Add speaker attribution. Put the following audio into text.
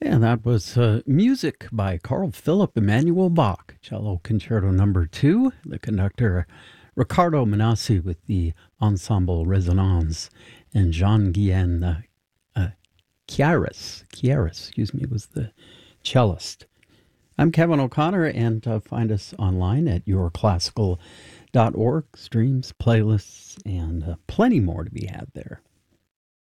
Speaker 1: And that was music by Carl Philipp Emanuel Bach, Cello Concerto Number 2, the conductor Riccardo Manassi with the Ensemble Resonance, and Jean-Guyen Chiaris, was the cellist. I'm Kevin O'Connor, and find us online at yourclassical.org, streams, playlists, and plenty more to be had there.